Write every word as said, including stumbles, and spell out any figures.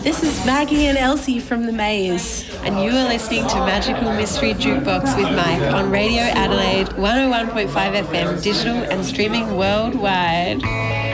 This is Maggie and Elsie from The Maze, and you are listening to Magical Mystery Jukebox with Mike on Radio Adelaide one oh one point five F M, digital and streaming worldwide.